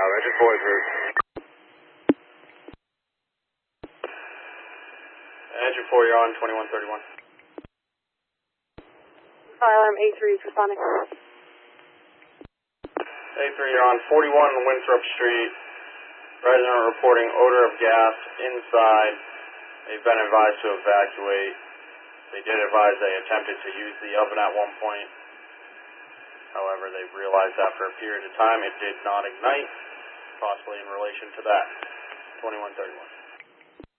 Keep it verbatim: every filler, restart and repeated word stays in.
out. Engine four is route. Engine four, you're on twenty-one thirty-one. Fire alarm A three is responding. A three, you're on forty-one Winthrop Street. Resident reporting odor of gas inside. They've been advised to evacuate. They did advise they attempted to use the oven at one point. However, they realized after a period of time it did not ignite, possibly in relation to that. twenty-one thirty-one.